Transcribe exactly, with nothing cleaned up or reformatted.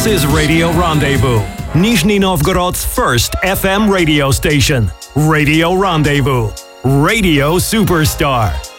is Radio Rendezvous, Nizhny Novgorod's first F M radio station. Radio Rendezvous. Radio Superstar.